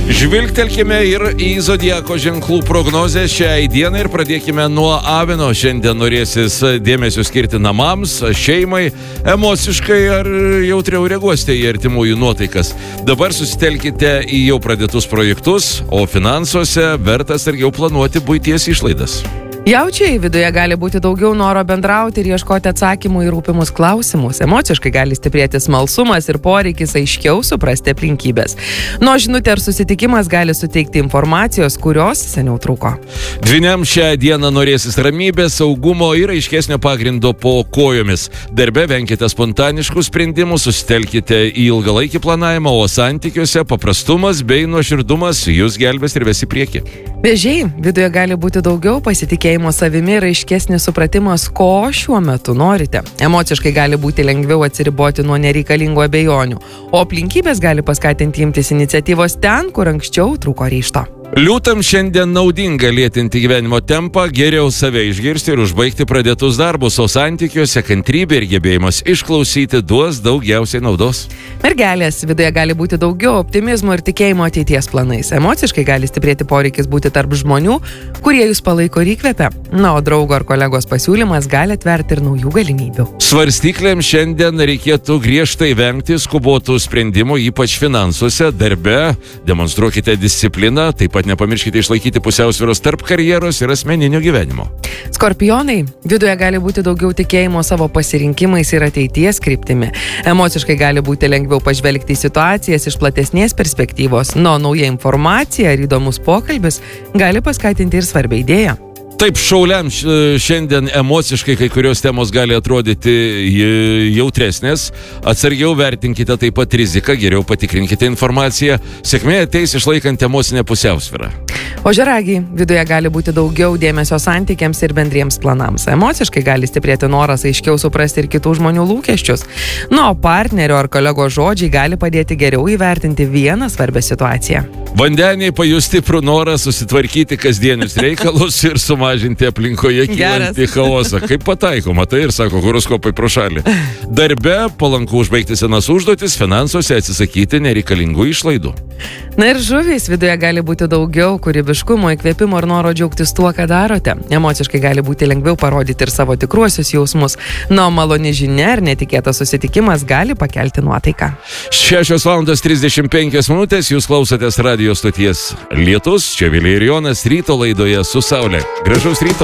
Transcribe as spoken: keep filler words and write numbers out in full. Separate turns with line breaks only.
Žvilgtelkime ir į zodiako ženklų prognozę šiai dienai ir pradėkime nuo avino. Šiandien norėsis dėmesio skirti namams, šeimai, emociškai ar jautriau reaguosite į artimųjų nuotaikas. Dabar susitelkite į jau pradėtus projektus, o finansuose verta atsargiau planuoti buities išlaidas.
Jaučiai viduje gali būti daugiau noro bendrauti ir ieškoti atsakymų į rūpimus klausimus. Emociškai gali stiprėti smalsumas ir poreikis aiškiau suprasti aplinkybės. Nuo žinutė ar susitikimas gali suteikti informacijos, kurios seniau trūko.
Dvyniam šią dieną norėsis ramybės, saugumo ir aiškesnio pagrindo po kojomis. Darbe venkite spontaniškų sprendimų, susitelkite į ilgalaikį planavimą, o santykiuose paprastumas bei nuoširdumas jūs gelbės ir ves į priekį.
Vėžiai, viduje gali būti daugiau pasitikėjimo savimi ir aiškesnis supratimas, ko šiuo metu norite. Emociškai gali būti lengviau atsiriboti nuo nereikalingų abejonių, o aplinkybės gali paskatinti imtis iniciatyvos ten, kur anksčiau trūko ryžto.
Liūtam šiandien naudinga lėtinti gyvenimo tempą, geriau save išgirsti ir užbaigti pradėtus darbus, o santykiuose kantrybė ir gebėjimas išklausyti duos daugiausiai naudos.
Mergelės, viduje gali būti daugiau optimizmo ir tikėjimo ateities planais. Emociškai gali stiprėti poreikis būti tarp žmonių, kurie jūs palaiko ir įkvepia. Na, o draugo ar kolegos pasiūlymas gali atverti ir naujų galimybių.
Svarstyklėms šiandien reikėtų griežtai vengti skubotų sprendimų, ypač finansuose, darbe. Demonstruokite discipliną, taip pat nepamirškite išlaikyti pusiausvyros tarp karjeros ir asmeninio gyvenimo.
Skorpionai, viduje gali būti daugiau tikėjimo savo pasirinkimais ir ateities kryptimi. Emociškai gali būti lengviau pažvelgti į situacijas iš platesnės perspektyvos, nuo nauja informacija ar įdomus pokalbis gali paskatinti ir svarbią idėją.
Taip, šauliam šiandien emociškai kai kurios temos gali atrodyti jautresnės. Atsargiau vertinkite taip pat riziką, geriau patikrinkite informaciją. Sėkmė ateis išlaikant emocinę pusiausvyrą.
Ožiaragiai, viduje gali būti daugiau dėmesio santykiams ir bendriems planams. Emociškai gali stiprėti noras aiškiau suprasti ir kitų žmonių lūkesčius. Nu, o partnerio ar kolego žodžiai gali padėti geriau įvertinti vieną svarbią situaciją.
Vandeniai pajus stiprų norą susitvarkyti kasdienius reikalus ir sumažinti aplinkoje kylantį chaosą. Kaip pataikoma, tai ir sako horoskopai pro šalį. Darbe palanku užbaigti senas užduotis, finansuose atsisakyti nereikalingų išlaidų.
Na ir žuvys, viduje gali būti daugiau kūrybiškumo, įkvėpimo ir noro džiaugtis tuo, ką darote. Emociškai gali būti lengviau parodyti ir savo tikruosius jausmus. Na, o maloni žinia ir netikėtas susitikimas gali pakelti nuotaiką.
šešios valandos trisdešimt penkios minutės, jūs klausotės radijo stoties Lietus, čia Vilija ir Jonas ryto laidoje su Saulė. Gražaus ryto.